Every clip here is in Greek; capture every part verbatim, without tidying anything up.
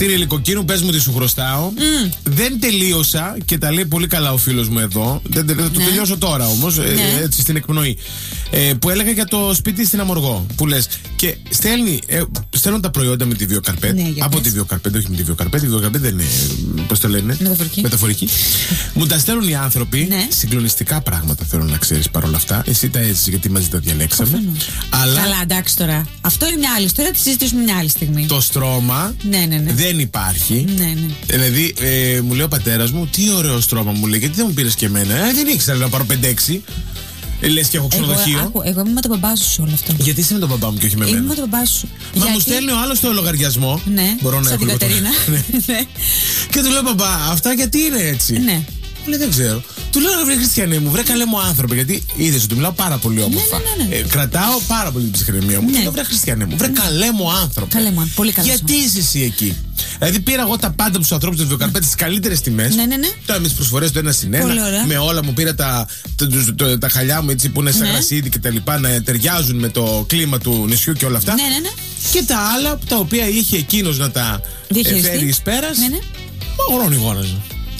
Στήρι Λυκοκίνου, πες μου τι σου χρωστάω. Mm. Δεν τελείωσα και τα λέει πολύ καλά ο φίλος μου εδώ. Δεν, θα το ναι. τελειώσω τώρα όμως, ναι. ε, έτσι στην εκπνοή. Ε, που έλεγα για το σπίτι στην Αμοργό. Που λες. Και στέλνει, ε, στέλνουν τα προϊόντα με τη Βιοκαρπέτ. Ναι, από τη Βιοκαρπέτ, όχι με τη Βιοκαρπέτ. Η Βιοκαρπέτ δεν είναι. Πώς το λένε. Μεταφορική. Μεταφορική. Μου τα στέλνουν οι άνθρωποι. Ναι. Συγκλονιστικά πράγματα θέλω να ξέρεις παρόλα αυτά. Εσύ τα έτσι γιατί μαζί τα διαλέξαμε. Αλλά... Καλά, εντάξει τώρα. Αυτό είναι μια άλλη ιστορία, τη συζητήσουμε μια άλλη στιγμή. Το στρώμα ναι, ναι, ναι. δεν υπάρχει. Ναι, ναι. Δηλαδή, ε, μου λέει ο πατέρας μου, τι ωραίο στρώμα μου λέει, γιατί δεν μου πήρες και εμένα. Ε, δεν ήξερα να πάρω πέντε έξι. Λες και έχω ξενοδοχείο. Εγώ, άκου, εγώ είμαι με τον μπαμπά σου σε όλο αυτό. Γιατί είσαι με τον μπαμπά μου και όχι με μένα. Είμαι με τον μπαμπά σου. Μα γιατί... μου στέλνει ο άλλος το λογαριασμό. Ναι, μπορώ να σαν έχω την Κατερίνα. ναι. Και του λέω, μπαμπά, αυτά γιατί είναι έτσι. Ναι. Μου λέει, δεν ξέρω. Του λέω, βρε Χριστιανέ μου, βρε καλέ μου άνθρωπο. Γιατί είδες ότι μιλάω πάρα πολύ όμορφα. Ναι, ναι, ναι, ναι. Ε, κρατάω πάρα πολύ την ψυχραιμία μου. Ναι. Και λέω, βρε Χριστιανέ μου, βρε ναι. καλέ μου άνθρωπο. Καλέ μου, πολύ καλό. Γιατί είσαι εσύ εκεί. Δηλαδή πήρα εγώ τα πάντα από του ανθρώπου του Βιοκαρπέτ στις καλύτερες τιμές. Ναι, ναι, ναι. Τώρα με τις προσφορές του ένα συν ένα. Με όλα μου πήρα τα, τα, τα, τα χαλιά μου έτσι που είναι σαν ναι. γρασίδι και τα λοιπά να ταιριάζουν με το κλίμα του νησιού και όλα αυτά. Ναι, ναι, ναι. Και τα άλλα τα οποία είχε εκείνος να τα φέρει εις πέρας. Ναι, ναι. Μα γρόνι γόραζε.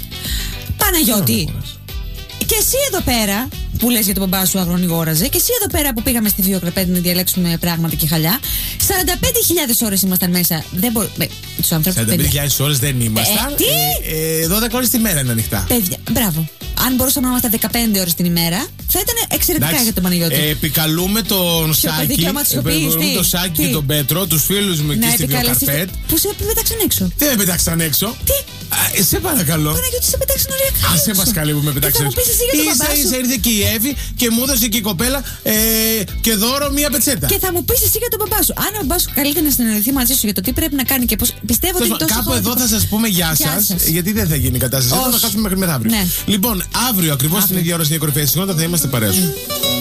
Παναγιώτη. Και εσύ εδώ πέρα που λες για τον μπαμπά σου αγρονιγόραζε, και εσύ εδώ πέρα που πήγαμε στη Βιοκαρπέτ να διαλέξουμε πράγματα και χαλιά, σαράντα πέντε χιλιάδες ώρες ήμασταν μέσα. Δεν μπορώ. Τους ανθρώπους. σαράντα πέντε χιλιάδες ώρες δεν ήμασταν. Ε, τι? Ε, ε, δώδεκα ώρες τη μέρα είναι ανοιχτά. Παιδιά, μπράβο. Αν μπορούσαμε να είμαστε δεκαπέντε ώρες την ημέρα, θα ήταν εξαιρετικά. Εντάξει, για τον Παναγιώτη. Ε, επικαλούμε τον Σάκη, επικαλούμε τον Σάκη και τον Πέτρο, τους φίλους μου εκεί στη Βιοκαρπέτ. Που σε πέταξαν έξω. Τι με πετάξαν έξω. Τι? Α, σε παρακαλώ. Παναγιώτη, σε πετάξαν ωριακά. Α, σε πασχαλεί που με πετάξαν έξω. Ίσα ίσα ήρθε και η Εύη και μου έδωσε και η κοπέλα ε, και δώρο μία πετσέτα. Και θα μου πει εσύ για τον μπαμπά σου. Αν ο μπαμπά σου καλύτερα να συνεννοηθεί μαζί σου για το τι πρέπει να κάνει και πώ. Πιστεύω ότι είναι τόσο. Κάπου εδώ θα σας πούμε γεια σας, γιατί δεν θα γίνει η κατάσταση. Δεν θα χάσουμε μέχρι μεθαύριο. Ναι. Λοιπόν, αύριο ακριβώς την ίδια ώρα στην κορυφαία συγγνώτα θα είμαστε παρέα σου.